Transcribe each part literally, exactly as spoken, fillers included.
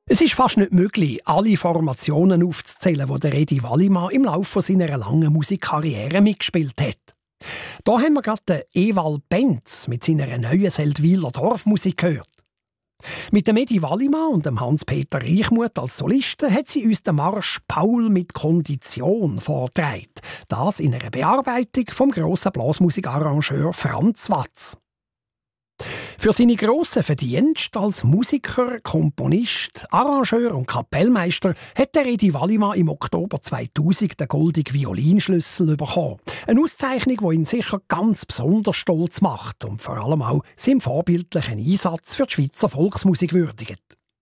Es ist fast nicht möglich, alle Formationen aufzuzählen, die der Edi Wallimann im Laufe seiner langen Musikkarriere mitgespielt hat. Da haben wir gerade den Ewald Benz mit seiner neuen Seldwyler Dorfmusik gehört. Mit dem Edi Wallimann und dem Hans-Peter Reichmuth als Solisten hat sie uns den Marsch «Paul mit Kondition» vorgetragen. Das in einer Bearbeitung vom grossen Blasmusikarrangeur Franz Watz. Für seine grossen Verdienste als Musiker, Komponist, Arrangeur und Kapellmeister hat der Edi Wallimann im Oktober zweitausend den goldenen Violinschlüssel bekommen. Eine Auszeichnung, die ihn sicher ganz besonders stolz macht und vor allem auch seinen vorbildlichen Einsatz für die Schweizer Volksmusik würdigt.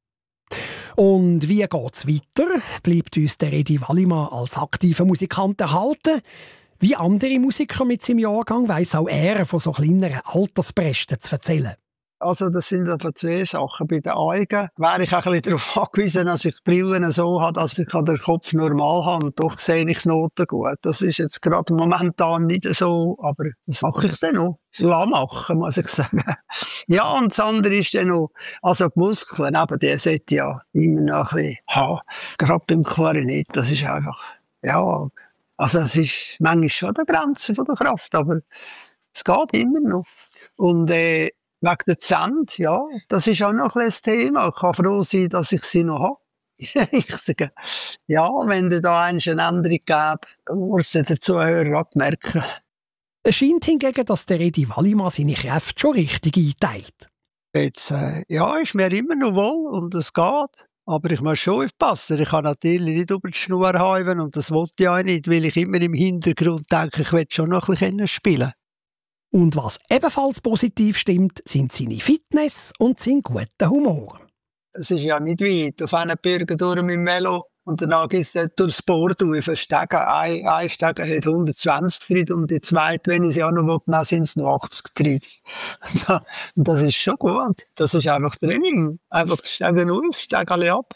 Und wie geht's weiter? Bleibt uns der Edi Wallimann als aktiver Musikant erhalten? Wie andere Musiker mit seinem Jahrgang weiss auch er von so kleineren Alterspresten zu erzählen. Also das sind etwa zwei Sachen. Bei den Augen wäre ich auch ein bisschen darauf angewiesen, dass ich die Brillen so habe, dass ich den Kopf normal habe. Und doch sehe ich Noten gut. Das ist jetzt gerade momentan nicht so, aber das mache ich dann noch. La machen, muss ich sagen. Ja, und das andere ist dann noch, also die Muskeln, eben, die sollte ja immer noch ein bisschen haben. Gerade beim Klarinett, das ist einfach, ja, also es ist manchmal schon die Grenze von der Kraft, aber es geht immer noch. Und äh, wegen der Zähne, ja, das ist auch noch ein Thema. Ich kann froh sein, dass ich sie noch habe. Ich sage, ja, wenn es da eine Änderung gäbe, muss ich den Zuhörer abmerken. Es scheint hingegen, dass der Edi Wallimann seine Kräfte schon richtig einteilt. Jetzt, äh, ja, ist mir immer noch wohl und es geht. Aber ich muss schon aufpassen. Ich kann natürlich nicht über die Schnur halten und das wollte ich auch nicht, weil ich immer im Hintergrund denke, ich will schon noch ein bisschen spielen. Und was ebenfalls positiv stimmt, sind seine Fitness und sein guter Humor. Es ist ja nicht weit. Auf einen Bürger durch mit dem Velo und danach ist es durchs Board durch. Ein Stegen, ein, ein Stegen hat hundertzwanzig Tritt und die zweite, wenn ich sie auch noch will, dann sind es noch achtzig Tritt. Und das ist schon gut. Das ist einfach Training. Einfach Stegen auf, Stegen ab.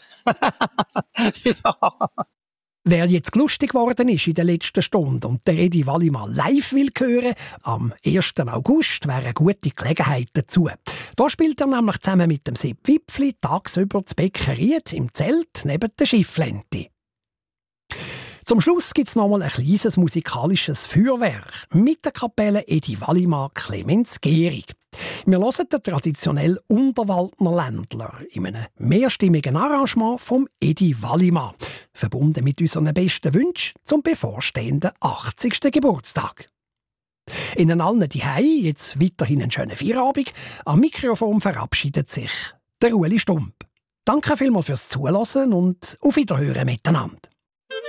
Ja. Wer jetzt lustig geworden ist in der letzten Stunde und der Edi Wallimann live will hören, am ersten August wäre eine gute Gelegenheit dazu. Da spielt er nämlich zusammen mit dem Sepp Wipfli tagsüber zu Beckeried im Zelt neben der Schifflente. Zum Schluss gibt es nochmal ein kleines musikalisches Feuerwerk mit der Kapelle Edi Wallimann Clemens Gehrig. Wir hören den traditionellen Unterwaldner Ländler in einem mehrstimmigen Arrangement vom Edi Wallimann, verbunden mit unseren besten Wünschen zum bevorstehenden achtzigsten Geburtstag. Ihnen allen daheim jetzt weiterhin einen schönen Feierabend. Am Mikrofon verabschiedet sich der Ueli Stump. Danke vielmals fürs Zuhören und auf Wiederhören miteinander.